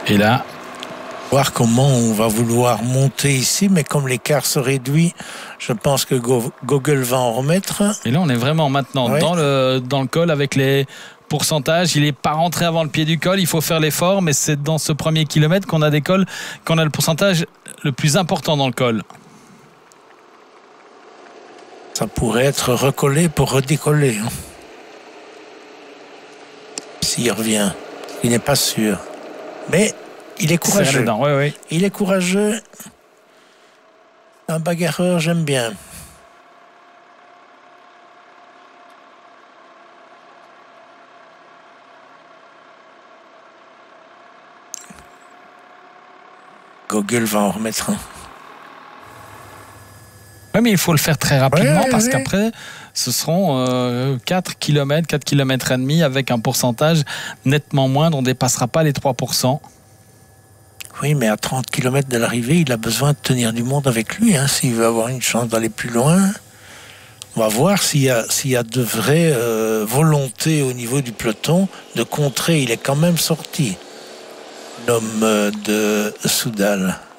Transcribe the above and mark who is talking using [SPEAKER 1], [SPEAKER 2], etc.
[SPEAKER 1] Et là,
[SPEAKER 2] voir comment on va vouloir monter ici, mais comme l'écart se réduit, je pense que Gogol va en remettre.
[SPEAKER 1] Et là, on est vraiment maintenant dans le col avec les pourcentages. Il n'est pas rentré avant le pied du col. Il faut faire l'effort, mais c'est dans ce premier kilomètre qu'on a des cols, qu'on a le pourcentage le plus important dans le col.
[SPEAKER 2] Ça pourrait être recollé pour redécoller. S'il revient, il n'est pas sûr. Mais il est courageux.
[SPEAKER 1] Oui.
[SPEAKER 2] Il est courageux. Un bagarreur, j'aime bien. Gogol va en remettre un.
[SPEAKER 1] Oui, mais il faut le faire très rapidement parce qu'après, ce seront 4 km, 4 km et demi avec un pourcentage nettement moindre. On ne dépassera pas les 3%.
[SPEAKER 2] Oui, mais à 30 km de l'arrivée, il a besoin de tenir du monde avec lui. S'il veut avoir une chance d'aller plus loin, on va voir s'il y a de vraies volontés au niveau du peloton de contrer. Il est quand même sorti, l'homme de Soudal.